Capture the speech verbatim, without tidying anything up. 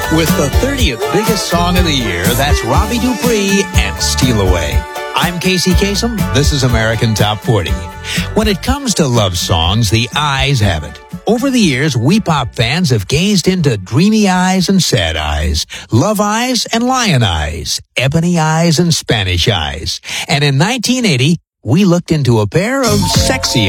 With the thirtieth biggest song of the year, that's Robbie Dupree and Steal Away. I'm Casey Kasem. This is American Top forty. When it comes to love songs, the eyes have it. Over the years, we pop fans have gazed into Dreamy Eyes and Sad Eyes, Love Eyes and Lion Eyes, Ebony Eyes and Spanish Eyes. And in nineteen eighty, we looked into a pair of sexy